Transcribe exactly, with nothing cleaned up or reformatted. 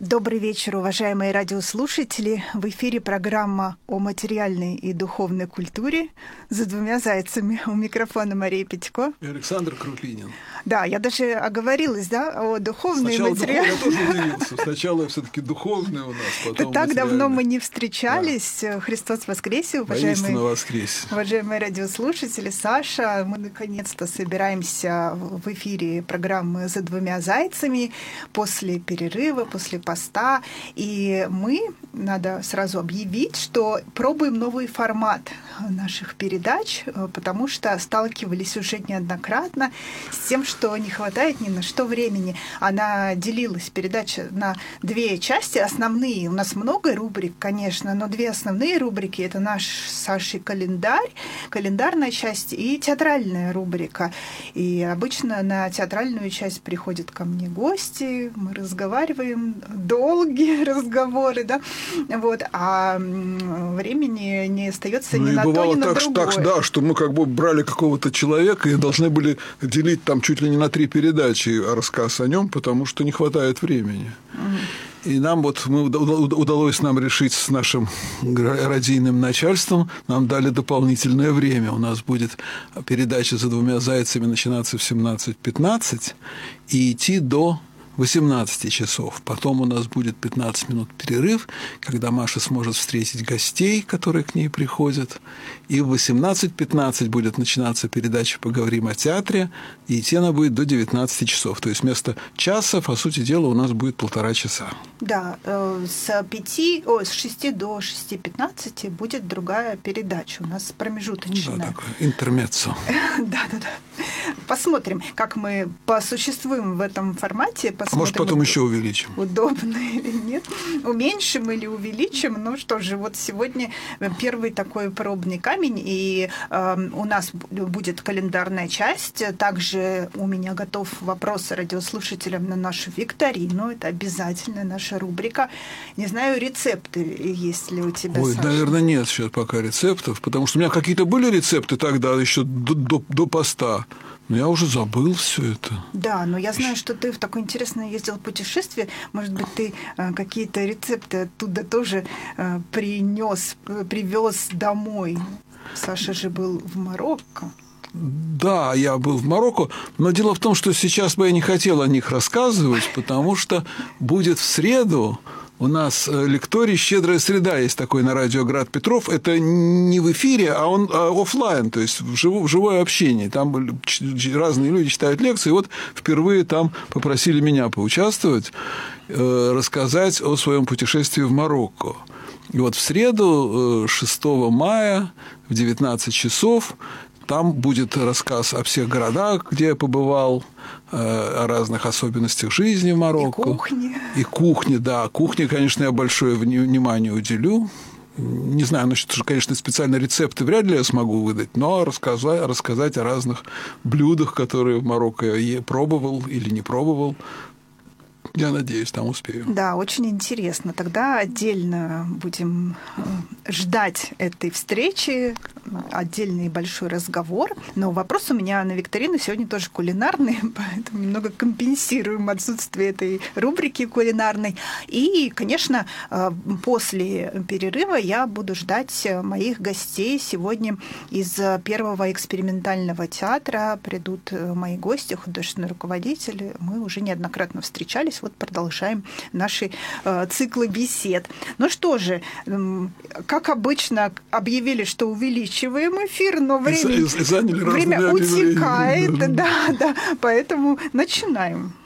Добрый вечер, уважаемые радиослушатели. В эфире программа о материальной и духовной культуре «За двумя зайцами». У микрофона Мария Петько. И Александр Крупинин. Да, я даже оговорилась, да, о духовной и Сначала материальной. Я тоже удивился. Сначала все-таки духовное у нас, потом Так материальное. давно мы не встречались. Да. Христос воскресе, уважаемые, воскресе. уважаемые радиослушатели. Саша, мы наконец-то собираемся в эфире программы «За двумя зайцами» после перерыва, после поста. И мы, надо сразу объявить, что пробуем новый формат наших передач, потому что сталкивались уже неоднократно с тем, что не хватает ни на что времени. Она делилась, передача, на две части основные. У нас много рубрик, конечно, но две основные рубрики — это наш с Сашей календарь, календарная часть и театральная рубрика. И обычно на театральную часть приходят ко мне гости, мы разговариваем, долгие разговоры, да, вот, а времени не остается ну ни на то, ни на так, другое. Так, да, что мы как бы брали какого-то человека и должны были делить там чуть ли не на три передачи рассказ о нем, потому что не хватает времени. Mm. И нам вот мы, удалось нам решить с нашим радийным начальством, нам дали дополнительное время. У нас будет передача «За двумя зайцами» начинаться в семнадцать пятнадцать и идти до восемнадцати часов. Потом у нас будет пятнадцать минут перерыв, когда Маша сможет встретить гостей, которые к ней приходят. И в восемнадцать пятнадцать будет начинаться передача «Поговорим о театре», и идти она будет до девятнадцати часов. То есть вместо часа, по сути дела, у нас будет полтора часа. Да, с, пяти, о, с шести до шести пятнадцати будет другая передача. У нас промежуточная. Да, такое интермеццо. Да-да-да. Посмотрим, как мы посуществуем в этом формате. Посмотрим, может, потом уд... еще увеличим. Удобно или нет. Уменьшим или увеличим. Ну что же, вот сегодня первый такой пробный камень, и э, у нас будет календарная часть. Также у меня готов вопрос радиослушателям на нашу викторину. Это обязательно наша рубрика. Не знаю, рецепты есть ли у тебя, Ой, Саша? наверное, нет сейчас пока рецептов, потому что у меня какие-то были рецепты тогда, еще до, до, до поста. Но я уже забыл все это. Да, но я знаю, что ты в такое интересное ездил путешествие. Может быть, ты э, какие-то рецепты оттуда тоже э, принес, привез домой. Саша же был в Марокко. Да, я был в Марокко, но дело в том, что сейчас бы я не хотел о них рассказывать, потому что будет в среду у нас лекторий «Щедрая среда», есть такой на радио «Град Петров». Это не в эфире, а он офлайн, то есть в живое общение. Там разные люди читают лекции. И вот впервые там попросили меня поучаствовать, рассказать о своем путешествии в Марокко. И вот в среду, шестого мая, в девятнадцать часов, там будет рассказ о всех городах, где я побывал, о разных особенностях жизни в Марокко. И кухне. И кухне, да. Кухне, конечно, я большое внимание уделю. Не знаю, ну, что, конечно, специально рецепты вряд ли я смогу выдать, но рассказать, рассказать о разных блюдах, которые в Марокко я пробовал или не пробовал. Я надеюсь, там успею. Да, очень интересно. Тогда отдельно будем ждать этой встречи, отдельный большой разговор. Но вопрос у меня на викторину сегодня тоже кулинарный, поэтому немного компенсируем отсутствие этой рубрики кулинарной. И, конечно, после перерыва я буду ждать моих гостей. Сегодня из Первого экспериментального театра придут мои гости, художественные руководители. Мы уже неоднократно встречались. Вот продолжаем наши э, циклы бесед. Ну что же, э, как обычно, объявили, что увеличиваем эфир, но время, и, и, и время утекает. Да, да, поэтому начинаем.